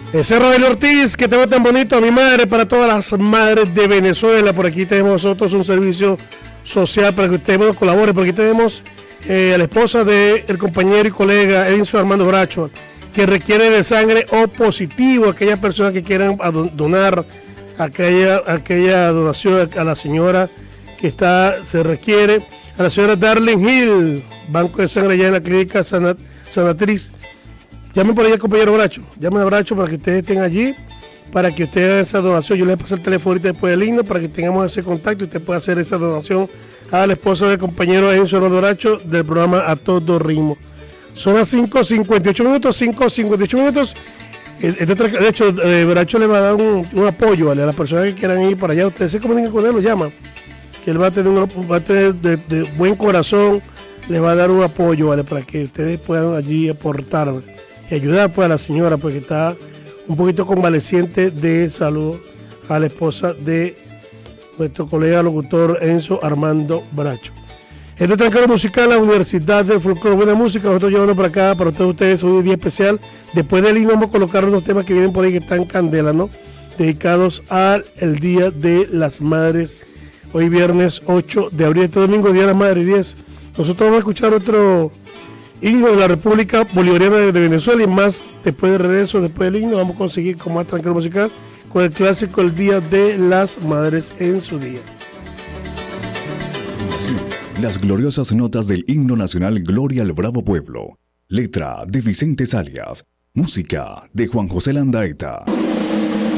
Ese Robert Ortiz, que te ve tan bonito, a mi madre, para todas las madres de Venezuela. Por aquí tenemos nosotros un servicio social para que usted nos colabore. Por aquí tenemos a la esposa del compañero y colega Edinson Armando Bracho, que requiere de sangre O positivo. Aquellas personas que quieran donar aquella donación a la señora que se requiere. A la señora Darlene Hill, banco de sangre allá en la clínica Sanatriz. Llamen por allá, compañero Bracho. Llamen a Bracho para que ustedes estén allí, para que ustedes hagan esa donación. Yo les paso el teléfono ahorita después del himno para que tengamos ese contacto y usted pueda hacer esa donación a la esposa del compañero Enzo Bracho del programa A Todo Ritmo. Son las 5:58 minutos, 5:58 minutos. De hecho, Bracho le va a dar un apoyo, ¿vale? A las personas que quieran ir para allá. Ustedes se comunican con él, lo llaman. Que él va a tener de buen corazón, le va a dar un apoyo, ¿vale? Para que ustedes puedan allí aportar y ayudar pues a la señora, porque está un poquito convaleciente de salud, a la esposa de nuestro colega locutor Enzo Armando Bracho. Este tranquilo musical, la Universidad del Folclore, buena música, nosotros llevando para acá, para todos ustedes, hoy un día especial. Después del himno vamos a colocar unos temas que vienen por ahí que están candela, ¿no? Dedicados al Día de las Madres, hoy viernes 8 de abril, este domingo Día de las Madres 10. Nosotros vamos a escuchar otro himno de la República Bolivariana de Venezuela y más después de regreso, después del himno, vamos a conseguir con más tranquilo musical con el clásico El Día de las Madres en su día. Las gloriosas notas del himno nacional Gloria al Bravo Pueblo. Letra de Vicente Salias. Música de Juan José Landaeta.